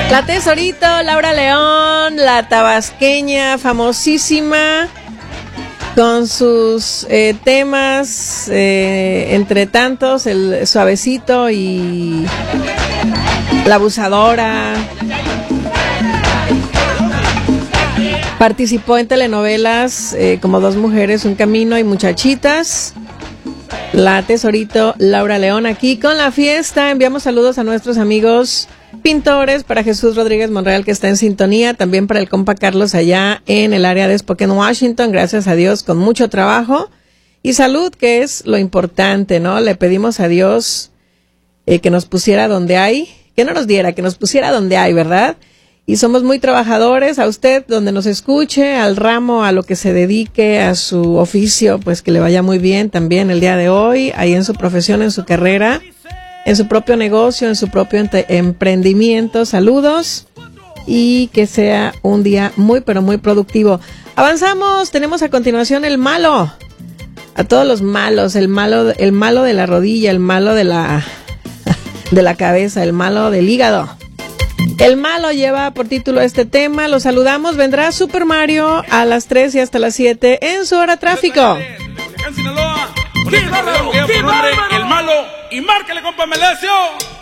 La Tesorito, Laura León, la tabasqueña famosísima, con sus temas, entre tantos, el Suavecito y La Abusadora. Participó en telenovelas como Dos Mujeres, Un Camino y Muchachitas. La Tesorito, Laura León, aquí con la fiesta. Enviamos saludos a nuestros amigos pintores, para Jesús Rodríguez Monreal, que está en sintonía, también para el compa Carlos allá en el área de Spokane, Washington, gracias a Dios, con mucho trabajo y salud, que es lo importante, ¿no? Le pedimos a Dios que nos pusiera donde hay, que no nos diera, que nos pusiera donde hay, ¿verdad? Y somos muy trabajadores. A usted, donde nos escuche, al ramo, a lo que se dedique, a su oficio, pues que le vaya muy bien también el día de hoy, ahí en su profesión, en su carrera, en su propio negocio, en su propio emprendimiento. Saludos y que sea un día muy, pero muy productivo. Avanzamos, tenemos a continuación el malo. A todos los malos, el malo de la rodilla, el malo de la cabeza, el malo del hígado. El malo lleva por título este tema. Los saludamos. Vendrá Super Mario a las 3 y hasta las 7 en su hora tráfico. El malo, y márcale, compa Melesio.